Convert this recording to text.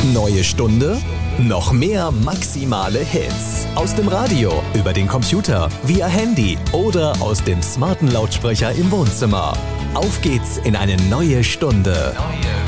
Neue Stunde, noch mehr maximale Hits. Aus dem Radio, über den Computer, via Handy oder aus dem smarten Lautsprecher im Wohnzimmer. Auf geht's in eine neue Stunde.